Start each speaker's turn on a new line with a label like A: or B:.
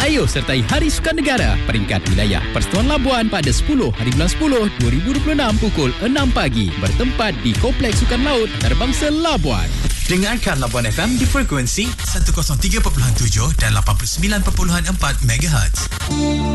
A: Ayo sertai Hari Sukan Negara peringkat wilayah Persatuan Labuan pada 10 hari bulan 10 2026 pukul 6 pagi bertempat di Kompleks Sukan Laut Antarabangsa Labuan.
B: Dengarkan Labuan FM di frekuensi 103.7 dan 89.4 MHz.